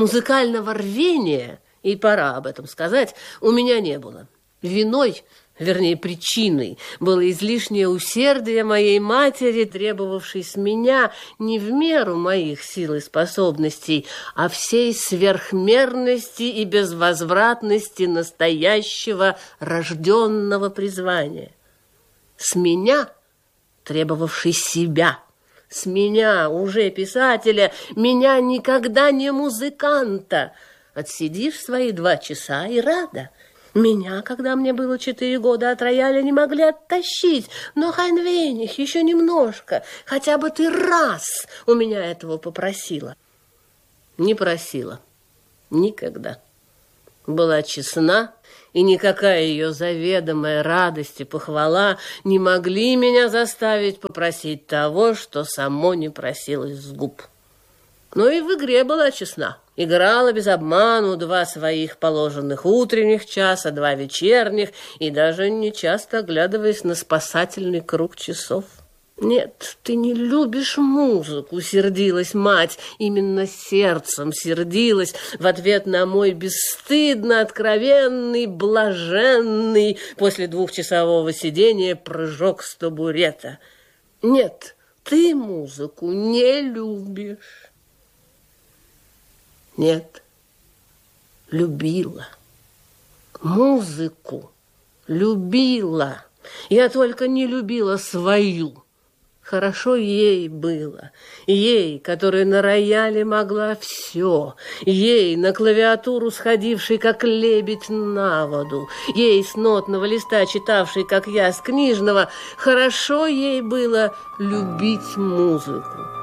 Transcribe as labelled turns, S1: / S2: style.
S1: музыкального рвения, и пора об этом сказать, у меня не было. Виной, вернее, причиной было излишнее усердие моей матери, требовавшей с меня не в меру моих сил и способностей, а всей сверхмерности и безвозвратности настоящего рожденного призвания. С меня, требовавшей себя, с меня, уже писателя, меня никогда не музыканта. Отсидишь свои 2 часа и рада. Меня, когда мне было 4 года, от рояля не могли оттащить. Но, Хайнвених, еще немножко, хотя бы ты раз у меня этого попросила. Не просила. Никогда. Была честна, и никакая ее заведомая радость и похвала не могли меня заставить попросить того, что само не просилось с губ. Но и в игре была честна. Играла без обману 2 своих положенных утренних часа, 2 вечерних, и даже нечасто оглядываясь на спасательный круг часов. «Нет, ты не любишь музыку», — сердилась мать, именно сердцем сердилась в ответ на мой бесстыдно откровенный, блаженный после 2-часового сидения прыжок с табурета. «Нет, ты музыку не любишь». Нет, любила. Музыку любила. Я только не любила свою. Хорошо ей было. Ей, которая на рояле могла все. Ей, на клавиатуру сходившей, как лебедь на воду. Ей, с нотного листа читавшей, как я, с книжного. Хорошо ей было любить музыку.